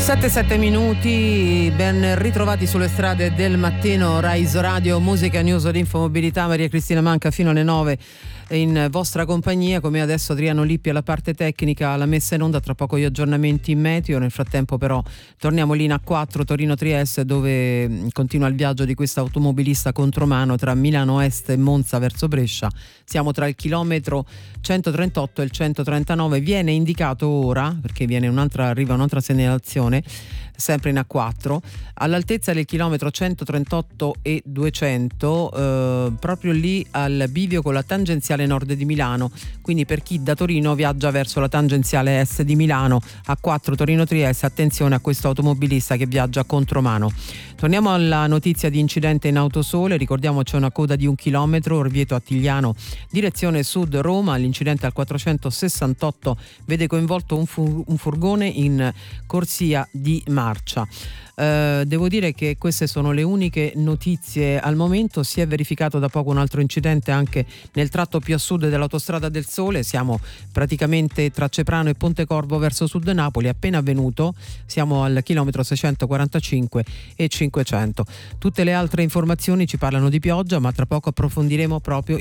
7 minuti, ben ritrovati sulle strade del mattino. Rise Radio, musica, news ed infomobilità. Maria Cristina Manca fino alle 9 in vostra compagnia. Come adesso Adriano Lippi alla parte tecnica, alla messa in onda. Tra poco gli aggiornamenti in meteo. Nel frattempo però torniamo lì in A4 Torino-Trieste, dove continua il viaggio di questa automobilista contromano tra Milano Est e Monza verso Brescia. Siamo tra il chilometro 138 e il 139. Viene indicato ora, perché arriva un'altra segnalazione sempre in A4, all'altezza del chilometro 138 e 200, proprio lì al bivio con la tangenziale nord di Milano. Quindi per chi da Torino viaggia verso la tangenziale est di Milano, A4 Torino-Trieste, attenzione a questo automobilista che viaggia contromano. Torniamo alla notizia di incidente in Autosole. Ricordiamo c'è una coda di 1 chilometro, Orvieto Attigliano, direzione sud Roma. L'incidente al 468 vede coinvolto un furgone in corsia di marcia. Devo dire che queste sono le uniche notizie al momento. Si è verificato da poco un altro incidente anche nel tratto più a sud dell'autostrada del Sole. Siamo praticamente tra Ceprano e Pontecorvo verso sud Napoli, appena avvenuto. Siamo al chilometro 645 e 500. Tutte le altre informazioni ci parlano di pioggia, ma tra poco approfondiremo proprio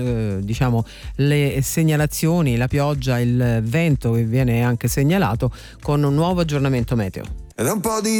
le segnalazioni, la pioggia, il vento che viene anche segnalato, con un nuovo aggiornamento meteo. Ed è un po' di